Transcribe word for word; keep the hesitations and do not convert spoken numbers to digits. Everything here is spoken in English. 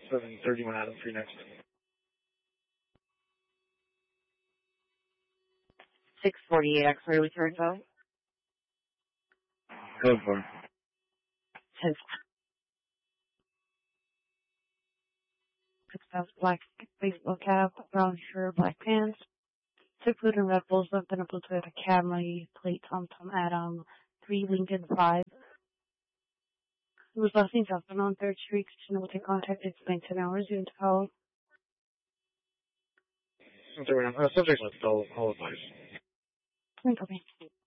seven thirty-one Adam for you next. six forty-eight X-ray with your info. Code for. ten six thousand black baseball cap, brown shirt, black pants. Six liter Red Bulls left in a blue Toyota Camry, plate Tom Tom Adam, three Lincoln five. It was last seen southbound on third Street. Christina will take contact. It's been ten hours. You to call. Uh, subject left, all, all advice. Thank you.